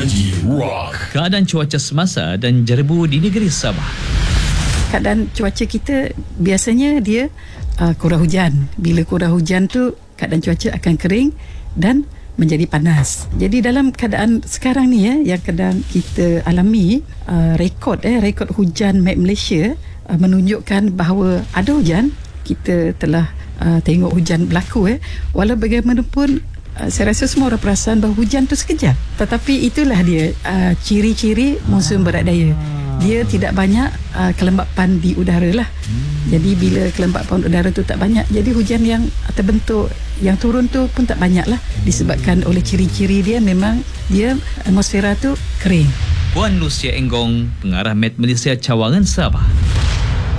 Energy Rock. Keadaan cuaca semasa dan Jerebu di negeri Sabah. Keadaan cuaca kita biasanya dia kurang hujan. Bila kurang hujan tu keadaan cuaca akan kering dan menjadi panas. Jadi dalam keadaan sekarang ni yang kadang kita alami, rekod hujan Met Malaysia menunjukkan bahawa ada hujan. Kita telah tengok hujan berlaku. Walau bagaimanapun saya rasa semua orang perasan bahawa hujan tu sekejap. Tetapi itulah dia ciri-ciri monsun berat daya. Dia tidak banyak kelembapan di udara lah. Jadi bila kelembapan udara tu tak banyak, jadi hujan yang terbentuk, yang turun tu pun tak banyak lah. Disebabkan oleh ciri-ciri dia, memang dia atmosfera tu kering. Puan Lucia Enggong, pengarah Met Malaysia Cawangan Sabah.